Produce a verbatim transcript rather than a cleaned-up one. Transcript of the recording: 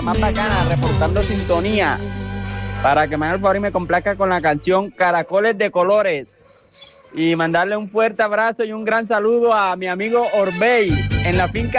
más bacana, reportando sintonía. Para que me haga el favor y me complazca con la canción Caracoles de Colores. Y mandarle un fuerte abrazo y un gran saludo a mi amigo Orbey en la finca